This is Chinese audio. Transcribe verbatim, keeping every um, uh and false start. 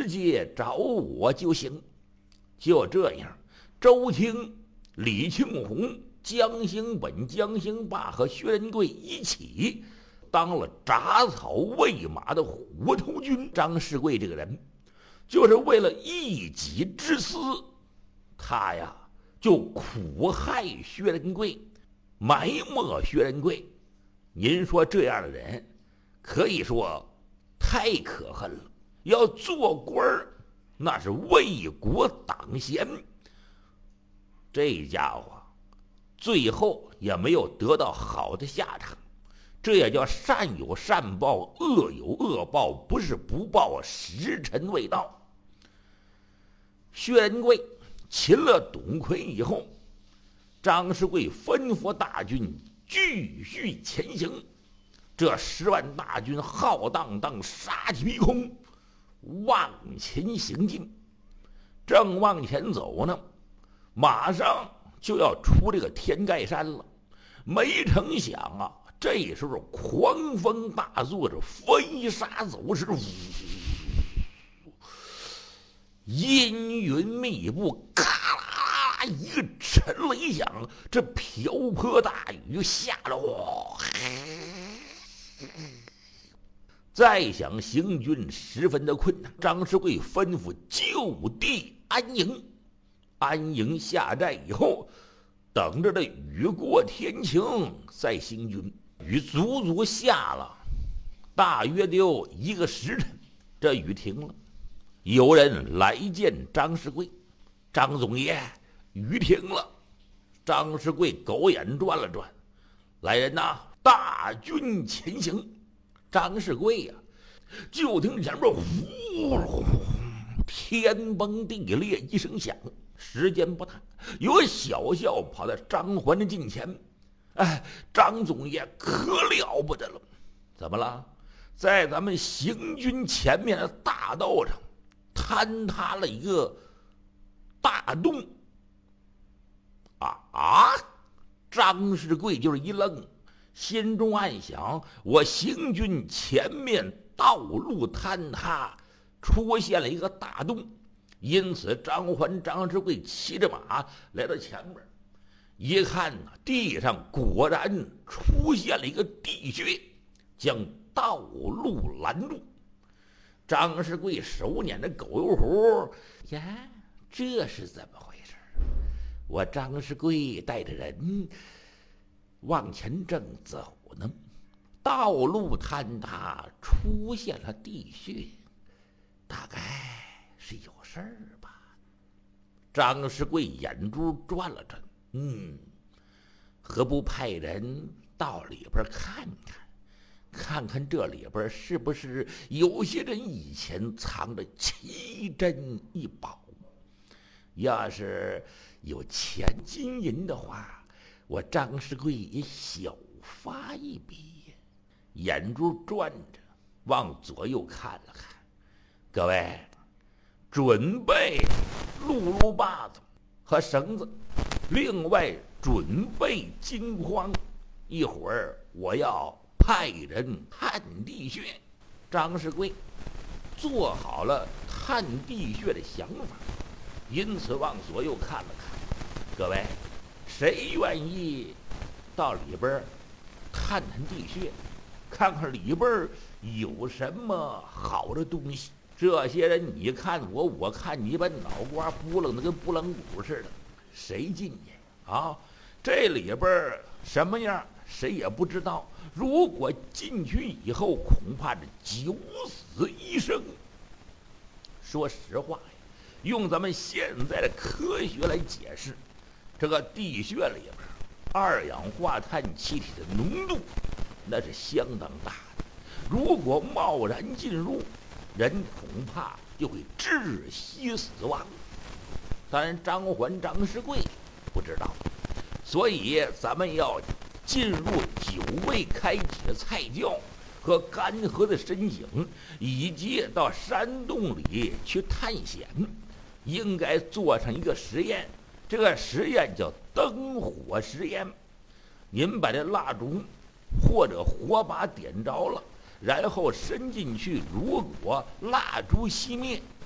直接找我就行。就这样，周廷、李庆红、江兴本、江兴霸和薛仁贵一起当了铡草喂马的虎头军。张世贵这个人，就是为了一己之私，他呀就苦害薛仁贵，埋没薛仁贵。您说这样的人，可以说太可恨了。要做官儿，那是为国挡贤。这家伙最后也没有得到好的下场。这也叫善有善报，恶有恶报，不是不报，时辰未到。薛仁贵擒了董奎以后，张世贵吩咐大军继续前行。这十万大军浩荡荡，杀气逼空，往前行进。正往前走呢，马上就要出这个天盖山了。没成想啊，这时候狂风大作，这飞沙走石，阴云密布，咔啦一个沉雷响，这瓢泼大雨下了，哇！再想行军十分的困难。张世贵吩咐就地安营。安营下寨以后，等着这雨过天晴再行军。雨足足下了大约得有一个时辰，这雨停了。有人来见张世贵，张总爷，雨停了。张世贵狗眼转了转，来人呐，大军前行。张世贵呀、啊，就听前面呼，天崩地裂一声响。时间不大，有个小校跑到张环的近前，哎，张总爷可了不得了！怎么了？在咱们行军前面的大道上坍塌了一个大洞。啊啊！张世贵就是一愣，心中暗想：我行军前面道路坍塌，出现了一个大洞。因此张环、张世贵骑着马来到前面，一看呢，地上果然出现了一个地穴，将道路拦住。张世贵手捻着狗油壶，呀，这是怎么回事？我张世贵带着人往前正走呢，道路坍塌，出现了地穴，大概是有事儿吧。张世贵眼珠转了转，嗯，何不派人到里边看看，看看这里边是不是有些人以前藏着奇珍异宝？要是有钱金银的话，我张世贵也小发一笔。眼珠转着，往左右看了看，各位，准备露露把子和绳子，另外准备金筐，一会儿我要派人探地穴。张世贵做好了探地穴的想法，因此往左右看了看，各位，谁愿意到里边探探地穴，看看里边有什么好的东西？这些人你看我，我看你，把脑瓜扑棱的跟拨浪鼓似的，谁进去啊？这里边什么样谁也不知道。如果进去以后，恐怕是九死一生。说实话呀，用咱们现在的科学来解释，这个地穴里边二氧化碳气体的浓度那是相当大的，如果贸然进入，人恐怕就会窒息死亡。当然张环、张世贵不知道，所以咱们要进入久未开启的菜窖和干涸的深井，以及到山洞里去探险，应该做上一个实验。这个实验叫灯火实验。您把这蜡烛或者火把点着了，然后伸进去，如果蜡烛熄灭，